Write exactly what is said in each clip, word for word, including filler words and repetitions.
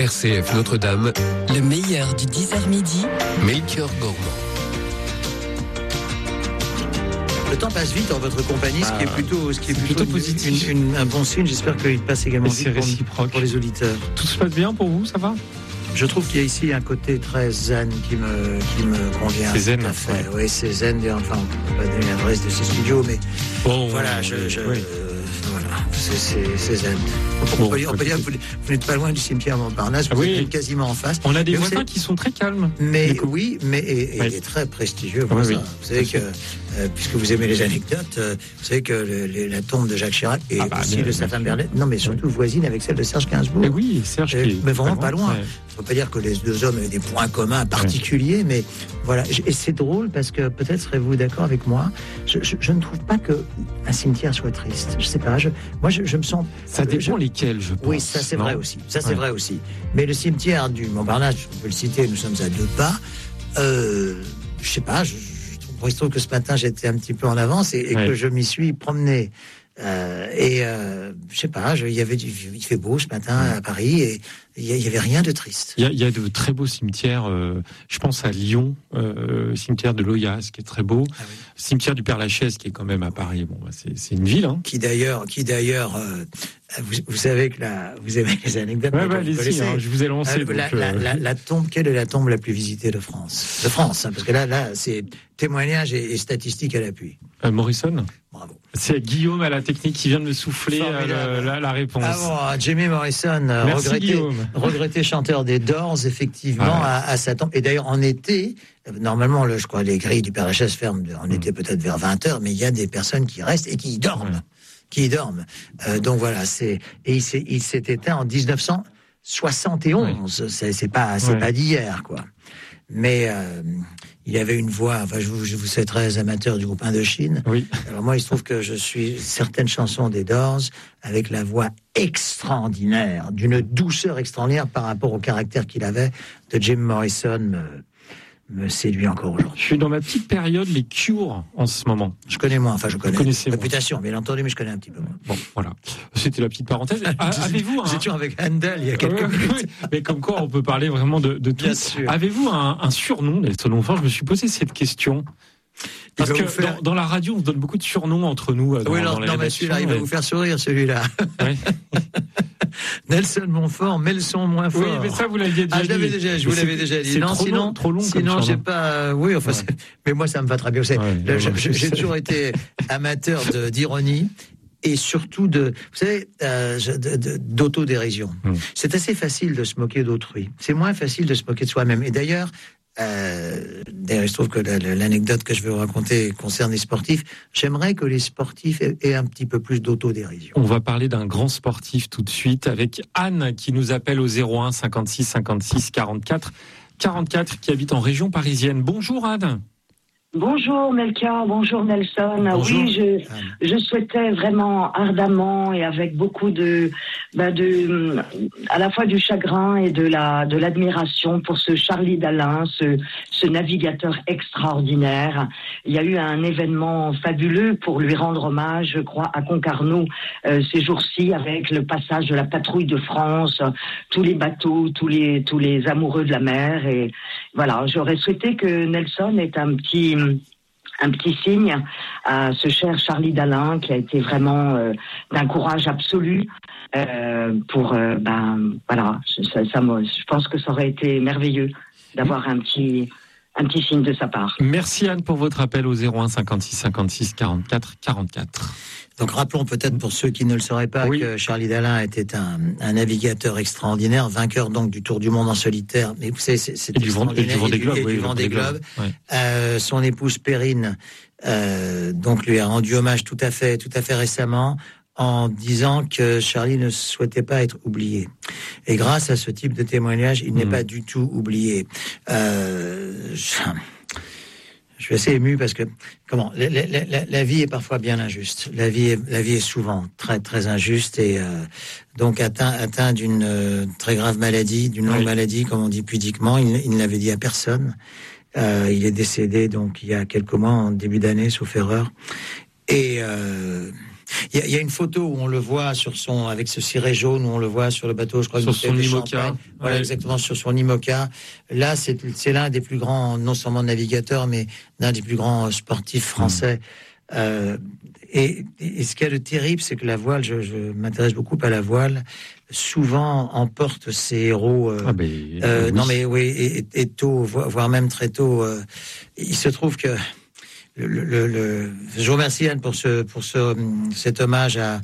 R C F Notre-Dame, le meilleur du dix heures midi, Melchior Gormand. Le temps passe vite en votre compagnie, ah, ce qui est plutôt, ce qui est plutôt, plutôt positif. Une, une, un bon signe. J'espère qu'il passe également vite pour, pour les auditeurs. Tout se passe bien pour vous, ça va? Je trouve qu'il y a ici un côté très zen qui me, qui me convient. C'est zen, tout à fait. Ouais. Oui, c'est zen. Enfin, on ne peut pas donner l'adresse de ces studios, mais bon, voilà, oui, je, je, oui. euh, voilà, c'est, c'est, c'est zen. On, bon, peut dire, on peut dire que vous, vous n'êtes pas loin du cimetière Montparnasse, vous oui. êtes quasiment en face. On a des mais voisins savez, qui sont très calmes. Mais oui, mais et, et oui. il est très prestigieux. Oui, ça. oui. Vous savez que, euh, puisque vous aimez les anecdotes, euh, vous savez que le, le, la tombe de Jacques Chirac et ah bah, aussi mais, de sa femme Berlet, non mais surtout oui. voisine avec celle de Serge Gainsbourg. Mais oui, Serge. Euh, qui mais vraiment pas loin. Ouais. Il ne faut pas dire que les deux hommes avaient des points communs particuliers, ouais. mais voilà. Et c'est drôle parce que peut-être serez-vous d'accord avec moi. Je, je, je ne trouve pas que un cimetière soit triste. Je sais pas. Je, moi, je, je me sens. Ça dépend je, lesquels, je pense. Oui, ça c'est non vrai aussi. Ça c'est ouais. vrai aussi. Mais le cimetière du Montparnasse, on peut le citer. Nous sommes à deux pas. Euh, je sais pas. Je, je, je trouve que ce matin j'étais un petit peu en avance et, et ouais. que je m'y suis promené. Euh, et euh, je sais pas, je, il y avait du, il fait beau ce matin à Paris et il y, y avait rien de triste. Il y a, il y a de très beaux cimetières. Euh, je pense à Lyon, euh, cimetière de Loyasse qui est très beau, ah oui. cimetière du Père-Lachaise qui est quand même à Paris. Bon, bah c'est, c'est une ville. Hein. Qui d'ailleurs, qui d'ailleurs, euh, vous, vous savez que la, vous aimez les anecdotes. Ouais, bah, allez-y, hein, je vous ai lancé. Euh, donc, la, euh... la, la, la tombe, quelle est la tombe la plus visitée de France? De France, hein, parce que là, là, c'est témoignages et, et statistiques à l'appui. Euh, Morrison. Bravo. C'est Guillaume à la technique qui vient de me souffler euh, la, la réponse. Ah bon, Jimmy Morrison, Merci, regretté, regretté chanteur des Doors, effectivement, ah ouais. à, à sa tombe. Et d'ailleurs, en été, normalement, le, je crois, les grilles du Père-Lachaise ferment en mmh. été peut-être vers vingt heures, mais il y a des personnes qui restent et qui y dorment. Mmh. Qui y dorment. Euh, donc voilà, c'est, et il s'est, il s'est éteint en dix-neuf cent soixante et onze. Ouais. C'est, c'est pas, c'est ouais. pas d'hier, quoi. Mais euh, il avait une voix. Enfin, je vous, je vous sais très amateur du groupe Indochine. Oui. Alors moi, il se trouve que je suis certaines chansons des Doors avec la voix extraordinaire, d'une douceur extraordinaire par rapport au caractère qu'il avait de Jim Morrison. Me, me séduit encore aujourd'hui. Je suis dans ma petite période les Cure en ce moment. Je connais moins, enfin je connais. Vous réputation, bien entendu, mais je connais un petit peu moins. Bon, voilà. C'était la petite parenthèse. Ah, avez-vous un... Vous étiez avec Handel il y a quelques ouais, minutes. Ouais. Mais comme quoi, on peut parler vraiment de, de tout. Bien sûr. Avez-vous un, un surnom, Nelson Montfort? Je me suis posé cette question. Parce que faire... dans, dans la radio, on se donne beaucoup de surnoms entre nous. Dans, oui, non, dans les non mais celui-là, il va vous faire sourire, celui-là. Oui. Nelson Montfort, Melson moins fort. Oui, mais ça, vous l'aviez déjà ah, dit. je l'avais déjà, je vous l'avais déjà dit. C'est non, trop sinon, long, trop long. Sinon, j'ai pas. Oui, enfin, ouais. mais moi, ça me va très bien. Ouais, là, je, je, j'ai toujours été amateur de, d'ironie. Et surtout de, vous savez, euh, de, de, d'autodérision. Mmh. C'est assez facile de se moquer d'autrui. C'est moins facile de se moquer de soi-même. Et d'ailleurs, euh, d'ailleurs, il se trouve que la, l'anecdote que je vais vous raconter concerne les sportifs. J'aimerais que les sportifs aient, aient un petit peu plus d'autodérision. On va parler d'un grand sportif tout de suite avec Anne qui nous appelle au zéro un cinquante-six cinquante-six quarante-quatre quarante-quatre qui habite en région parisienne. Bonjour Anne. Bonjour Melchior, bonjour Nelson. Bonjour. Oui, je, je souhaitais vraiment ardemment et avec beaucoup de, bah de, à la fois du chagrin et de la, de l'admiration pour ce Charlie Dalin, ce, ce navigateur extraordinaire. Il y a eu un événement fabuleux pour lui rendre hommage, je crois, à Concarneau euh, ces jours-ci avec le passage de la patrouille de France, tous les bateaux, tous les, tous les amoureux de la mer et voilà. J'aurais souhaité que Nelson ait un petit un petit signe à ce cher Charlie Dalin qui a été vraiment euh, d'un courage absolu euh, pour euh, ben voilà ça, ça, je pense que ça aurait été merveilleux d'avoir un petit un petit signe de sa part. Merci Anne pour votre appel au zéro un cinquante-six cinquante-six quarante-quatre quarante-quatre. Donc rappelons peut-être pour ceux qui ne le sauraient pas oui. que Charlie Dalin était un, un navigateur extraordinaire, vainqueur donc du Tour du monde en solitaire. Mais vous savez, c'est, c'est et du Vendée Globe, et oui, du Vendée Globe. Ouais. Euh, son épouse Perrine euh, donc lui a rendu hommage tout à fait, tout à fait récemment, en disant que Charlie ne souhaitait pas être oublié. Et grâce à ce type de témoignage, il mmh. n'est pas du tout oublié. Euh, je... Je suis assez ému parce que comment la, la, la, la vie est parfois bien injuste. La vie est, la vie est souvent très très injuste et euh, donc atteint atteint d'une euh, très grave maladie, d'une longue oui. maladie comme on dit pudiquement. Il, il ne l'avait dit à personne. Euh, il est décédé donc il y a quelques mois en début d'année sauf erreur. Et euh, Il y, a, il y a une photo où on le voit sur son, avec ce ciré jaune, où on le voit sur le bateau, je crois. Sur son IMOCA. Voilà, ouais. exactement, sur son IMOCA. Là, c'est, c'est l'un des plus grands, non seulement navigateurs, mais l'un des plus grands sportifs français. Mmh. Euh, et, et ce qu'il y a de terrible, c'est que la voile, je, je m'intéresse beaucoup à la voile, souvent emporte ses héros. Euh, ah ben, euh, oui. Non mais oui, et, et tôt, voire même très tôt. Euh, il se trouve que le, le, le, je vous remercie Anne pour ce pour ce cet hommage à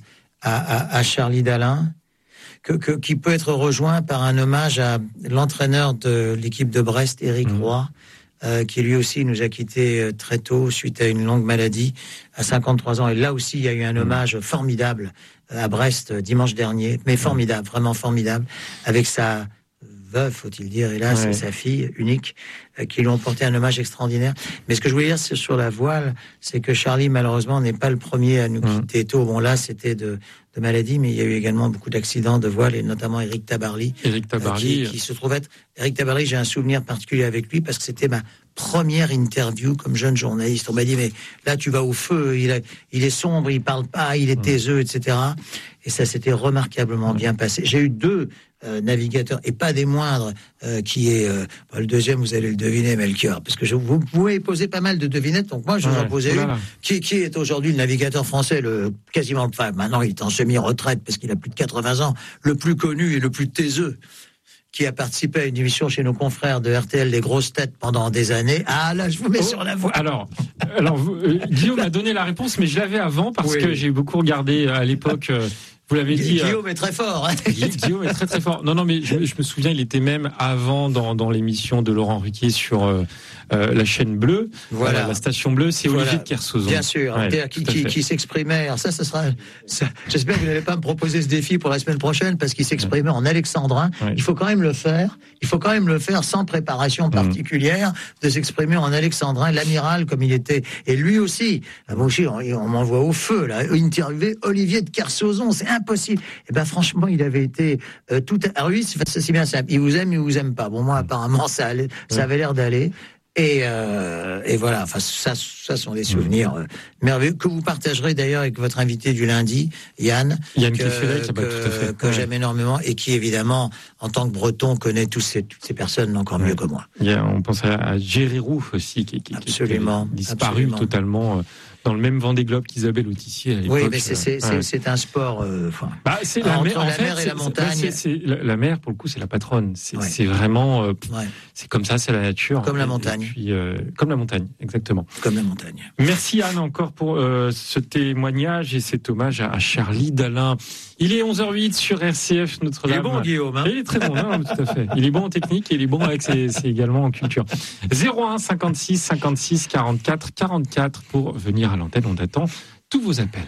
à, à Charlie Dalin, que, que qui peut être rejoint par un hommage à l'entraîneur de l'équipe de Brest, Éric mmh. Roy. Euh, qui lui aussi nous a quittés euh, très tôt suite à une longue maladie à cinquante-trois ans. Et là aussi, il y a eu un hommage formidable euh, à Brest euh, dimanche dernier, mais formidable, vraiment formidable, avec sa veuve, faut-il dire, hélas, ouais. sa fille unique, euh, qui lui ont porté un hommage extraordinaire. Mais ce que je voulais dire c'est sur la voile, c'est que Charlie, malheureusement, n'est pas le premier à nous mmh. quitter tôt. Bon, là, c'était de, de maladie, mais il y a eu également beaucoup d'accidents de voile, et notamment Éric Tabarly. Éric Tabarly. Euh, qui, qui se trouve être... Éric Tabarly, j'ai un souvenir particulier avec lui, parce que c'était ma première interview comme jeune journaliste. On m'a dit, mais là, tu vas au feu, il, a, il est sombre, il parle pas, il est taiseux, et cetera. Et ça s'était remarquablement bien passé. J'ai eu deux euh, navigateurs, et pas des moindres, euh, qui est... Euh, bah, le deuxième, vous allez le deviner, Melchior, parce que je, vous pouvez poser pas mal de devinettes, donc moi, je vous en posais une. Qui, qui est aujourd'hui le navigateur français, le quasiment... Enfin, maintenant, il est en semi-retraite, parce qu'il a plus de quatre-vingts ans, le plus connu et le plus taiseux, qui a participé à une émission chez nos confrères de R T L, Les Grosses Têtes, pendant des années. Ah, là, je vous mets oh, sur la voie. Alors, alors euh, Guillaume a donné la réponse, mais je l'avais avant, parce oui. que j'ai beaucoup regardé à l'époque... Euh, Vous l'avez dit. Guillaume euh, est très fort. Hein. Guillaume est très très fort. Non non mais je, je me souviens, il était même avant dans dans l'émission de Laurent Ruquier sur euh, euh, la chaîne bleue, voilà, euh, la station bleue, c'est voilà. Olivier de Kersauzon. Bien sûr, ouais, qui, qui, qui s'exprimait. Alors ça, ça sera. Ça, j'espère que vous n'allez pas me proposer ce défi pour la semaine prochaine, parce qu'il s'exprimait ouais. en alexandrin. Ouais. Il faut quand même le faire. Il faut quand même le faire sans préparation particulière, mmh. de s'exprimer en alexandrin. L'amiral, comme il était, et lui aussi. Moi aussi, on, on m'envoie au feu là. Interviewer Olivier de Kersauzon, c'est impossible. Et ben franchement, il avait été euh, tout. Alors lui, c'est, c'est bien simple. Il vous aime, il vous aime pas. Bon, moi, apparemment, ça allait, ça avait l'air d'aller. Et, euh, et voilà. Enfin, ça, ça sont des souvenirs euh, merveilleux que vous partagerez d'ailleurs avec votre invité du lundi, Yann. Yann que, Keffelec, que, bah, tout à fait. que ouais. j'aime énormément et qui évidemment, en tant que Breton, connaît tous ces, toutes ces personnes encore ouais. mieux que moi. Il y a, on pense à, à Géry Rouf aussi, qui, qui, absolument, qui a disparu absolument. totalement. Euh, dans le même Vendée Globe qu'Isabelle Autissier à l'époque. Oui, mais c'est, c'est, c'est, ouais. c'est un sport... Euh, bah, c'est la, mer, en la fait, mer et la montagne. C'est, c'est, la, la mer, pour le coup, c'est la patronne. C'est, ouais. c'est vraiment... Euh, ouais. C'est comme ça, c'est la nature. Comme et, la montagne. Et puis, euh, comme la montagne, exactement. Comme la montagne. Merci Anne encore pour euh, ce témoignage et cet hommage à, à Charlie Dalin. Il est onze heures huit sur R C F Notre-Dame. Il est bon, Guillaume. Hein, il est très bon, non, tout à fait. Il est bon en technique et il est bon avec ses, ses également en culture. zéro un cinquante-six cinquante-six quarante-quatre quarante-quatre pour venir à l'antenne. On attend tous vos appels.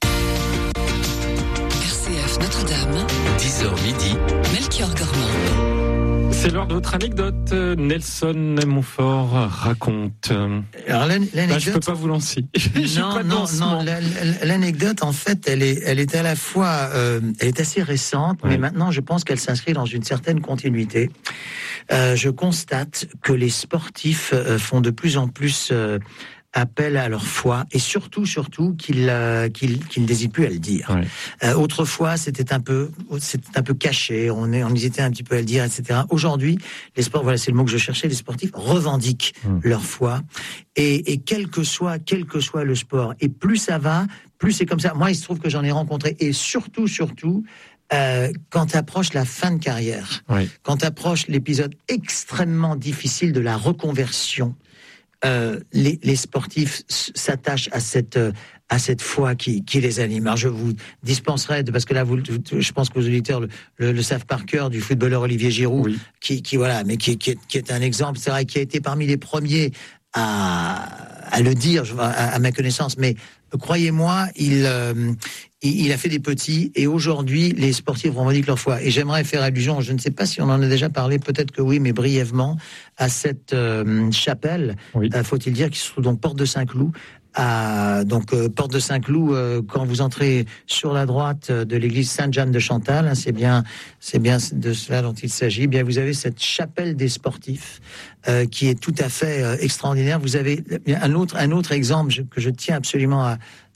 R C F Notre-Dame. dix heures midi. Melchior Gormand. C'est l'heure de votre anecdote. Nelson Montfort raconte. Alors l'anecdote, bah, je peux pas vous lancer. Non, pas non, non. L'anecdote, en fait, elle est, elle est à la fois, euh, elle est assez récente, ouais. mais maintenant, je pense qu'elle s'inscrit dans une certaine continuité. Euh, je constate que les sportifs euh, font de plus en plus euh, appel à leur foi, et surtout, surtout qu'ils euh, qu'ils, qu'ils ne désirent plus à le dire. Ouais. Euh, autrefois, c'était un peu, c'était un peu caché. On est, on hésitait un petit peu à le dire, et cetera. Aujourd'hui, les sports, voilà, c'est le mot que je cherchais. Les sportifs revendiquent mmh. leur foi, et, et quel que soit, quel que soit le sport, et plus ça va, plus c'est comme ça. Moi, il se trouve que j'en ai rencontré, et surtout, surtout. Euh, quand approche la fin de carrière, oui. quand approche l'épisode extrêmement difficile de la reconversion, euh, les, les sportifs s'attachent à cette à cette foi qui, qui les anime. Alors je vous dispenserai, de, parce que là, vous, je pense que vos auditeurs le, le, le savent par cœur, du footballeur Olivier Giroud, oui. qui, qui voilà, mais qui, qui, est, qui est un exemple, c'est vrai, qui a été parmi les premiers à, à le dire, à, à ma connaissance, mais croyez-moi, il, euh, il, il a fait des petits, et aujourd'hui, les sportifs revendiquent leur foi. Et j'aimerais faire allusion, je ne sais pas si on en a déjà parlé, peut-être que oui, mais brièvement, à cette euh, chapelle, oui. euh, faut-il dire, qui se trouve donc Porte de Saint-Cloud. À, donc euh, Porte de Saint-Cloud, euh, quand vous entrez sur la droite de l'église Sainte-Jeanne de Chantal, hein, c'est bien, c'est bien de cela dont il s'agit. Bien, vous avez cette chapelle des sportifs euh, qui est tout à fait euh, extraordinaire. Vous avez un autre, un autre exemple que je tiens absolument à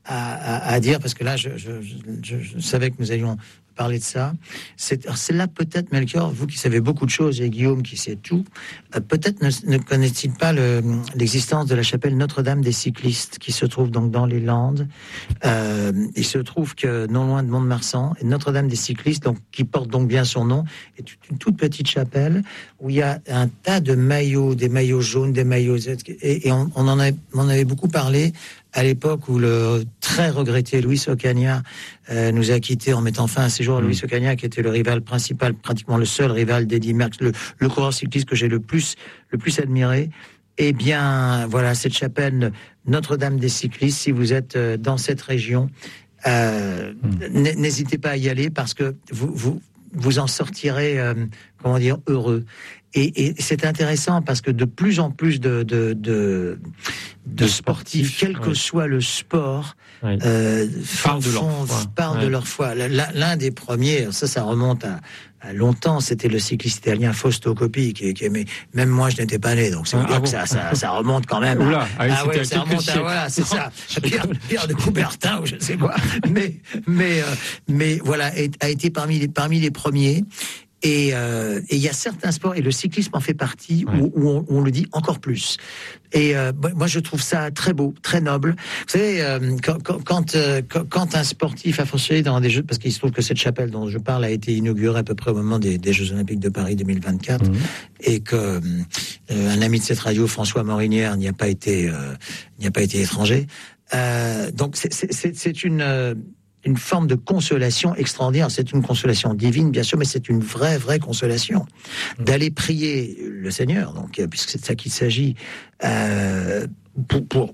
à, à, à dire, parce que là, je, je, je, je savais que nous allions parler de ça. C'est, c'est là peut-être, Melchior, vous qui savez beaucoup de choses, et Guillaume qui sait tout, euh, peut-être ne, ne connaît-il pas le, l'existence de la chapelle Notre-Dame des cyclistes, qui se trouve donc dans les Landes. Euh, il se trouve que non loin de Mont-de-Marsan, Notre-Dame des cyclistes, donc, qui porte donc bien son nom, est une toute petite chapelle où il y a un tas de maillots, des maillots jaunes, des maillots... Et, et on, on, en avait, on en avait beaucoup parlé à l'époque où le très regretté Luis Ocaña euh, nous a quittés en mettant fin à ses jours. Mmh. Luis Ocaña, qui était le rival principal, pratiquement le seul rival d'Eddy Merckx, le, le coureur cycliste que j'ai le plus, le plus admiré. Eh bien, voilà, cette chapelle Notre-Dame des cyclistes, si vous êtes dans cette région, euh, mmh. n'hésitez pas à y aller parce que vous, vous, vous en sortirez, euh, comment dire, heureux. Et, et c'est intéressant parce que de plus en plus de, de, de, de sportifs, quel que oui. soit le sport, oui. euh, parlent de leur foi. Parlent ouais. de leur foi. L'un des premiers, ça, ça remonte à, à longtemps, c'était le cycliste italien Fausto Coppi, qui, qui aimait. Même moi, je n'étais pas né, donc c'est ah, dire ah que bon. ça, ça, ça remonte quand même. Oula, à, ah ouais, ça remonte à voilà, c'est ça. Pierre, Pierre de Coubertin ou je ne sais quoi. Mais, mais, euh, mais voilà, a été parmi les, parmi les premiers. Et il euh, y a certains sports, et le cyclisme en fait partie, ouais. où, où, on, où on le dit encore plus. Et euh, moi, je trouve ça très beau, très noble. Vous savez, euh, quand, quand, euh, quand un sportif a fonctionné dans des Jeux, parce qu'il se trouve que cette chapelle dont je parle a été inaugurée à peu près au moment des, des Jeux Olympiques de Paris deux mille vingt-quatre, mmh. et que euh, un ami de cette radio, François Morinière, n'y a pas été, euh, n'y a pas été étranger. Euh, donc, c'est, c'est, c'est une... Euh, une forme de consolation extraordinaire. C'est une consolation divine, bien sûr, mais c'est une vraie, vraie consolation. D'aller prier le Seigneur, donc, puisque c'est de ça qu'il s'agit, euh, pour, pour...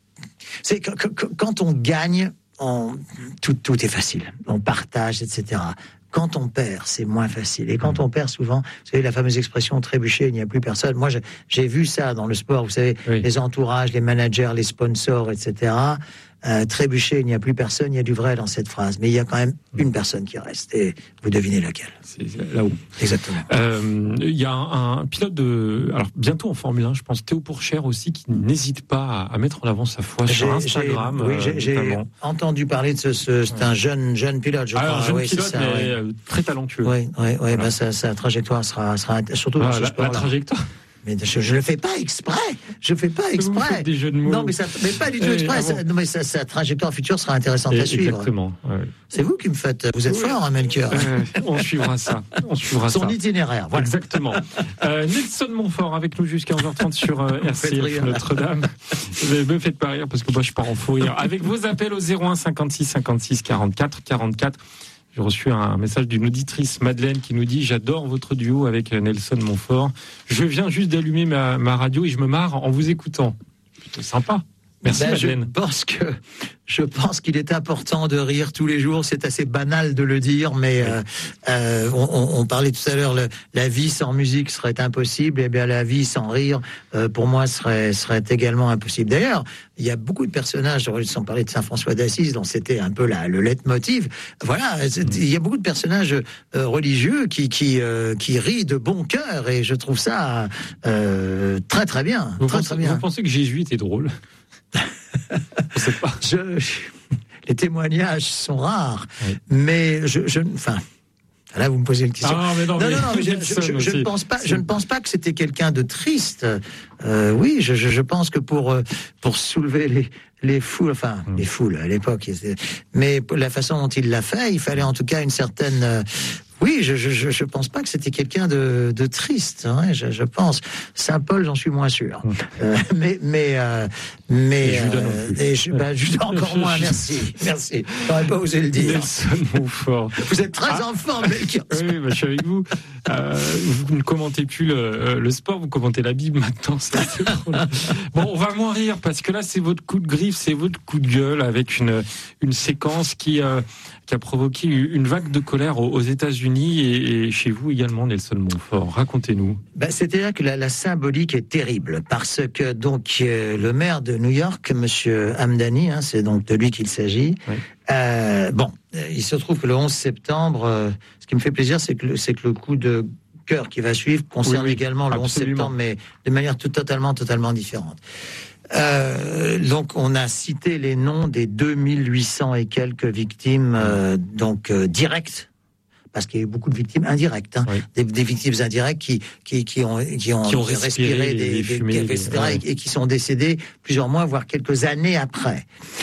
C'est que, que, quand on gagne, on... Tout, tout est facile. On partage, et cetera. Quand on perd, c'est moins facile. Et quand on perd, souvent, vous savez, la fameuse expression « trébucher, il n'y a plus personne ». Moi, j'ai, j'ai vu ça dans le sport, vous savez, oui. les entourages, les managers, les sponsors, et cetera. Euh, trébucher, il n'y a plus personne, il y a du vrai dans cette phrase. Mais il y a quand même une personne qui reste. Et vous devinez laquelle. C'est là-haut. Exactement. Euh, il y a un, un pilote de... Alors, bientôt en Formule un, je pense, Théo Pourchère aussi, qui n'hésite pas à, à mettre en avant sa foi j'ai, sur Instagram. J'ai, oui, j'ai, j'ai entendu parler de ce... ce c'est ouais. un jeune, jeune pilote, je Alors, crois. jeune oui, pilote, ça, mais ouais. très talentueux. Oui, oui, oui. Voilà. Bah, sa, sa trajectoire sera... sera surtout ah, dans ce la, sport-là. La trajectoire Mais je ne le fais pas exprès. Je ne fais pas exprès. Vous faites des jeux de mots. Non, mais, ça, mais pas du tout exprès. Ça, non, mais sa, sa trajectoire future sera intéressante Et, à suivre. Exactement. Ouais. C'est vous qui me faites. Vous êtes oui. fort, hein, Melchior. Euh, on suivra ça. On suivra Son ça. itinéraire. Voilà. Exactement. Euh, Nelson Montfort avec nous jusqu'à onze heures trente sur euh, R C F Notre-Dame. Ne me faites pas rire parce que moi je pars en fou rire. Avec vos appels au zéro un cinquante-six cinquante-six quarante-quatre quarante-quatre. J'ai reçu un message d'une auditrice, Madeleine, qui nous dit « J'adore votre duo avec Nelson Montfort. Je viens juste d'allumer ma, ma radio et je me marre en vous écoutant. » Plutôt sympa. Merci, ben, Madeleine. Je pense que je pense qu'il est important de rire tous les jours. C'est assez banal de le dire, mais oui. euh, euh, on, on parlait tout à l'heure, le, la vie sans musique serait impossible. Et bien, la vie sans rire, euh, pour moi, serait serait également impossible. D'ailleurs, il y a beaucoup de personnages, sans parler de Saint François d'Assise, dont c'était un peu la, le leitmotiv. Voilà, il y a beaucoup de personnages euh, religieux qui qui euh, qui rient de bon cœur, et je trouve ça euh, très très bien. Vous, très, pensez, très bien. Vous pensez que Jésus était drôle? Je sais pas. Je, les témoignages sont rares, oui. mais je, je, enfin, là vous me posez une question. Ah, mais non, non, mais, non, non, mais je, je, je, je ne pense pas, je ne pense pas que c'était quelqu'un de triste. Euh, oui, je, je, je pense que pour pour soulever les les foules, enfin hum. les foules à l'époque, mais la façon dont il l'a fait, il fallait en tout cas une certaine euh, Oui, je je je pense pas que c'était quelqu'un de de triste. Hein, je, je pense Saint Paul, j'en suis moins sûr. Mmh. Euh, mais mais euh, mais et Judas, euh, et je, bah, Judas encore moins. Merci, merci. J'aurais pas osé le dire. Montfort. Vous êtes très ah. en forme, Melchior. Oui, bah, je suis avec vous. Euh, vous ne commentez plus le, le sport, vous commentez la Bible maintenant. C'est bon, on va moins rire parce que là, c'est votre coup de griffe, c'est votre coup de gueule avec une une séquence qui euh, qui a provoqué une vague de colère aux, aux États-Unis et, et chez vous également, Nelson Montfort. Racontez-nous. Ben, c'est-à-dire que la, la symbolique est terrible parce que donc euh, le maire de New York, Monsieur Hamdani, hein, c'est donc de lui qu'il s'agit. Oui. Euh, bon, il se trouve que le onze septembre, euh, ce qui me fait plaisir, c'est que le, c'est que le coup de cœur qui va suivre concerne oui, oui, également le absolument. onze septembre, mais de manière tout, totalement, totalement différente. Euh, donc, on a cité les noms des deux mille huit cents et quelques victimes, euh, donc euh, directes. Parce qu'il y a eu beaucoup de victimes indirectes, hein, oui. des, des victimes indirectes qui qui qui ont qui ont, qui ont respiré, respiré des, des fumées, des, et cetera, ouais. et, et qui sont décédés plusieurs mois, voire quelques années après.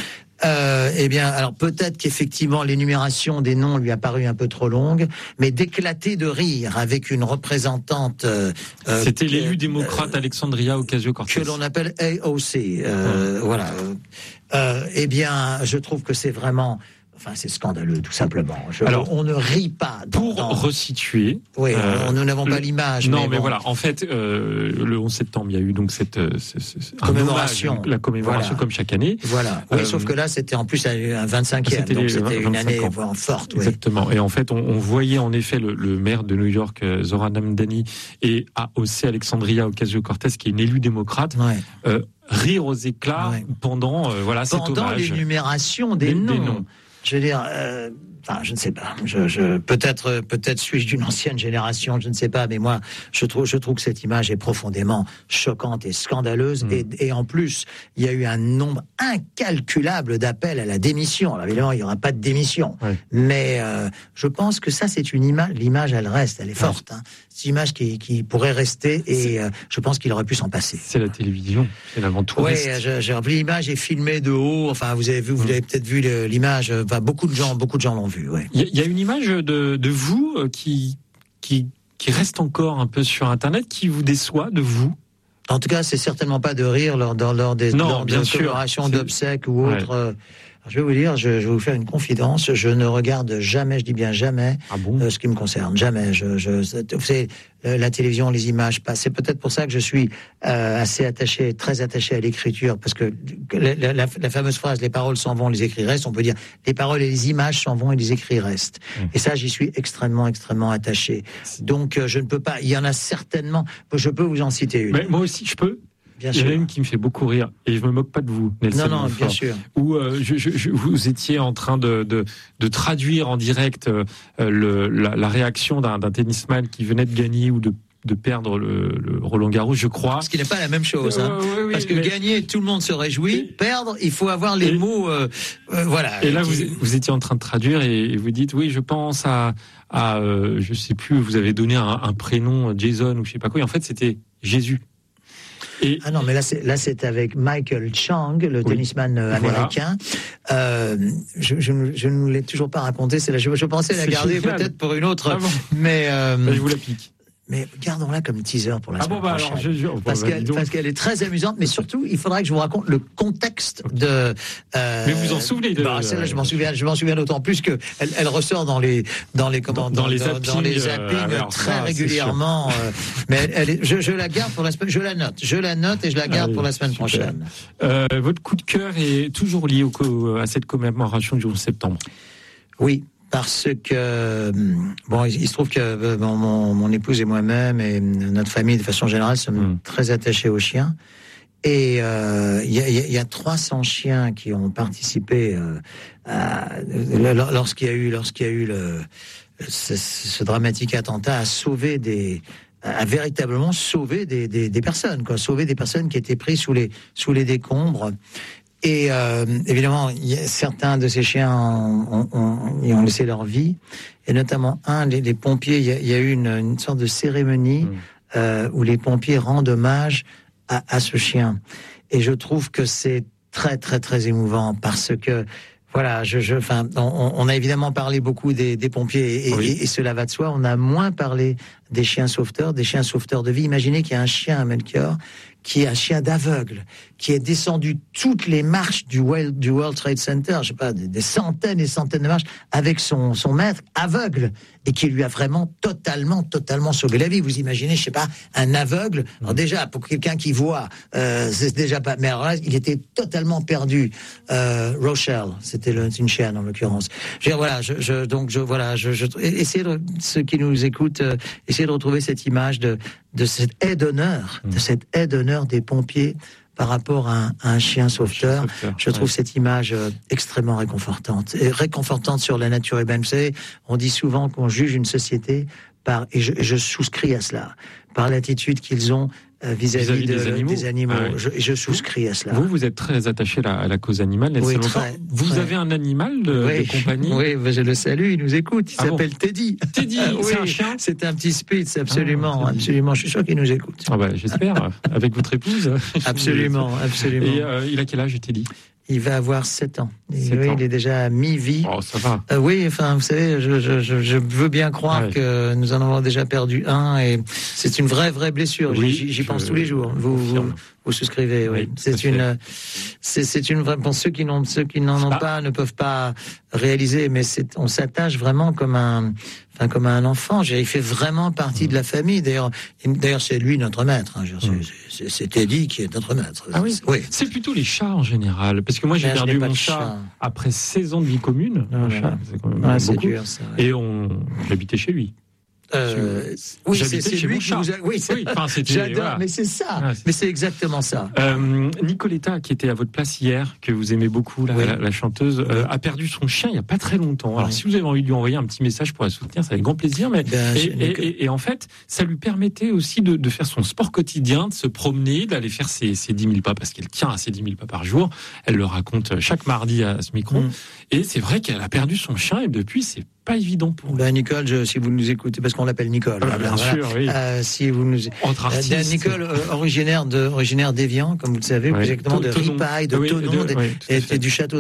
Euh, eh bien, alors peut-être qu'effectivement l'énumération des noms lui a paru un peu trop longue, mais d'éclater de rire avec une représentante. Euh, C'était l'élu euh, démocrate Alexandria Ocasio-Cortez, que l'on appelle A O C. Euh, ouais. Voilà. Euh, eh bien, je trouve que c'est vraiment. Enfin, c'est scandaleux, tout simplement. Je, Alors, on ne rit pas. Dans, pour dans... resituer. Oui, euh, nous n'avons le... pas l'image. Non, mais, mais bon. voilà. En fait, euh, le onze septembre, il y a eu donc cette, cette, cette commémoration, hommage, la commémoration voilà. comme chaque année. Voilà. Oui, euh, sauf que là, c'était en plus un vingt-cinquième, donc c'était une année ans. forte. Oui. Exactement. Et en fait, on, on voyait en effet le, le maire de New York, Zohran Mamdani, et A O C Alexandria Ocasio-Cortez, qui est une élue démocrate. Ouais. Euh, rire aux éclats ouais. pendant euh, voilà pendant cet hommage. Pendant l'énumération des, des, noms. des noms. Je veux dire, euh, enfin, je ne sais pas. Je, je, peut-être, peut-être suis-je d'une ancienne génération, je ne sais pas. Mais moi, je trouve, je trouve que cette image est profondément choquante et scandaleuse. Mmh. Et, et en plus, il y a eu un nombre incalculable d'appels à la démission. Alors évidemment, il n'y aura pas de démission. Ouais. Mais euh, je pense que ça, c'est une image. L'image, elle reste, elle est forte. Ouais. Hein. C'est une image qui, qui pourrait rester. Et euh, je pense qu'il aurait pu s'en passer. C'est la télévision. C'est l'avant-touriste. Oui, j'ai l'image est filmée de haut. Enfin, vous avez vu, vous mmh. avez peut-être vu l'image. Enfin, beaucoup de gens, beaucoup de gens l'ont vu. Ouais. Il y, y a une image de, de vous qui, qui, qui reste encore un peu sur Internet, qui vous déçoit de vous. En tout cas, c'est certainement pas de rire lors, lors, lors des non, lors bien de commémorations d'obsèques ou autres. Ouais. Je vais vous dire, je, je vais vous faire une confidence. Je ne regarde jamais, je dis bien jamais, ah bon euh, ce qui me concerne. Jamais. Je, je, vous savez, la télévision, les images passent. C'est peut-être pour ça que je suis euh, assez attaché, très attaché à l'écriture, parce que la, la, la fameuse phrase « les paroles s'en vont, les écrits restent », on peut dire « les paroles et les images s'en vont et les écrits restent mmh. ». Et ça, j'y suis extrêmement, extrêmement attaché. Donc, euh, je ne peux pas... Il y en a certainement... Je peux vous en citer une. Mais moi aussi, je peux. Bien Il y en a une qui me fait beaucoup rire, et je me moque pas de vous, Nelson. Non, non, Montfort, bien sûr. Où euh, je, je, je, vous étiez en train de, de, de traduire en direct euh, le, la, la réaction d'un tennisman qui venait de gagner ou de de perdre le, le Roland Garros, je crois. Ce qui n'est pas la même chose. Hein. Euh, oui, oui, Parce que mais... gagner, tout le monde se réjouit. Perdre, il faut avoir les et... mots... Euh, euh, voilà. Et là, qui... vous, vous étiez en train de traduire et, et vous dites, oui, je pense à... à euh, je sais plus, vous avez donné un, un prénom, Jason ou je sais pas quoi, et en fait, c'était Jésus. Et... Ah non, mais là c'est là c'est avec Michael Chang, le oui. tennisman américain. Voilà. Euh, je, je, je ne vous l'ai toujours pas raconté. C'est là, je, je pensais la garder peut-être pour une autre, ah bon. mais euh, bah, je vous la pique. Mais gardons-la comme teaser pour la ah semaine bon, bah, prochaine. Alors, je, je, bon, parce bah, qu'elle parce qu'elle est très amusante, mais surtout, il faudra que je vous raconte le contexte de. Euh, mais vous en souvenez de bah, celle-là, je m'en souviens, je m'en souviens d'autant plus que elle, elle ressort dans les dans les comment dans, dans, dans les zappings, dans les zappings euh, très ça, régulièrement. Euh, mais elle, elle est, je, je la garde pour la semaine. Je la note, je la note et je la garde Allez, pour la semaine super. prochaine. Euh, votre coup de cœur est toujours lié au, à cette commémoration du onze septembre. Oui. Parce que, bon, il se trouve que bon, mon, mon épouse et moi-même et notre famille, de façon générale, sommes mmh. très attachés aux chiens. Et il euh, y, a, y a trois cents chiens qui ont participé euh, à, lorsqu'il y a eu, lorsqu'il y a eu le, ce, ce dramatique attentat, à sauver des... à véritablement sauver des, des, des personnes, quoi, sauver des personnes qui étaient prises sous les, sous les décombres. Et euh, évidemment, y a, certains de ces chiens ont, ont, ont, ont laissé leur vie, et notamment un, les, les pompiers. Il y, y a eu une, une sorte de cérémonie mmh. euh, où les pompiers rendent hommage à, à ce chien. Et je trouve que c'est très très très émouvant parce que voilà, je, je, enfin, on, on a évidemment parlé beaucoup des, des pompiers et, oui. et, et cela va de soi. On a moins parlé des chiens sauveteurs, des chiens sauveteurs de vie. Imaginez qu'il y a un chien à Melchior qui est un chien d'aveugle, qui est descendu toutes les marches du World, du World Trade Center, je sais pas, des, des centaines et centaines de marches, avec son, son maître aveugle, et qui lui a vraiment totalement, totalement sauvé la vie. Vous imaginez, je sais pas, un aveugle, alors déjà, pour quelqu'un qui voit, euh, c'est déjà pas, mais alors là, il était totalement perdu. Euh, Rochelle, c'était le, une chienne en l'occurrence. Je veux dire, voilà, je, je, donc je, voilà, je, je, essayez de, ceux qui nous écoutent, euh, essayez de retrouver cette image de, de cette aide d'honneur, mmh. de cette aide d'honneur des pompiers par rapport à un, à un chien sauveteur. Chien sauveteur. Je trouve ouais. cette image euh, extrêmement réconfortante. Et réconfortante sur la nature humaine. Vous savez, on dit souvent qu'on juge une société par et je, je souscris à cela, par l'attitude qu'ils ont euh, vis-à-vis, vis-à-vis de, des animaux. Des animaux. Ah oui. je, je souscris à cela. Vous, vous êtes très attaché à la, à la cause animale. Oui, très, vous très. avez un animal de, oui, de compagnie. Oui, je le salue, il nous écoute. Il ah s'appelle bon Teddy. Teddy, ah, c'est oui, un chien. C'est un petit Spitz, absolument, ah, absolument. Je suis sûr qu'il nous écoute. Ah bah, j'espère, avec votre épouse. Absolument, absolument. Et euh, il a quel âge, Teddy? Il va avoir sept ans. sept oui, ans. Il est déjà à mi-vie. Oh, ça va. Euh, oui, enfin, vous savez, je, je, je, je veux bien croire ouais. que nous en avons déjà perdu un, et c'est une vraie, vraie blessure. Oui, j'y, j'y je, pense tous les jours. Vous, vous, vous souscrivez, oui. oui c'est une, c'est, c'est une vraie. Pour ceux qui n'ont, ceux qui n'en ont ah. pas, ne peuvent pas réaliser, mais c'est, on s'attache vraiment comme un, enfin, comme un enfant. Il fait vraiment partie mmh. de la famille. D'ailleurs, d'ailleurs, c'est lui notre maître. Hein. C'est, mmh. c'est, c'est Teddy qui est notre maître. Ah oui. oui. C'est plutôt les chats en général, parce que moi j'ai mais perdu mon chat, chat après seize ans de vie commune. Ah, un ouais. chat, c'est quand même ouais, beaucoup. C'est dur, ça, ouais. Et on, j'habitais chez lui. Euh, oui, c'est, c'est lui qui vous a... Oui, oui enfin, j'adore, voilà. mais c'est ça. Ah, c'est... Mais c'est exactement ça. Euh, Nicoletta, qui était à votre place hier, que vous aimez beaucoup, la, oui. la, la chanteuse, oui. euh, a perdu son chien il n'y a pas très longtemps. Alors, oui. si vous avez envie de lui envoyer un petit message pour la soutenir, ça avec grand plaisir. Mais ben, et, et, et, et en fait, ça lui permettait aussi de, de faire son sport quotidien, de se promener, d'aller faire ses, ses dix mille pas, parce qu'elle tient à ses dix mille pas par jour. Elle le raconte chaque mardi à ce micro. Mm. Et c'est vrai qu'elle a perdu son chien et depuis, c'est pas évident pour elle. Ben Nicole, je, si vous nous écoutez, parce qu'on l'appelle Nicole. Ah, bien voilà. sûr, oui. Euh, si vous nous, entre artistes. Euh, Nicole, euh, originaire de, originaire d'Évian, comme vous le savez, oui. exactement de Ripaille, de oui, Thonon, de, de, oui, et, et du château